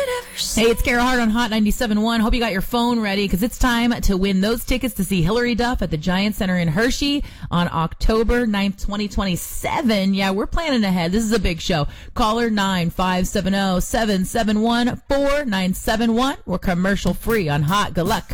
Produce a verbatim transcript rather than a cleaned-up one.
Hey, it's Kara Hart on Hot ninety-seven point one. Hope you got your phone ready because it's time to win those tickets to see Hillary Duff at the Giant Center in Hershey on October ninth, twenty twenty-seven. Yeah, we're planning ahead. This is a big show. Caller nine five seven zero, seven seven one, four nine seven one. We're commercial free on Hot. Good luck.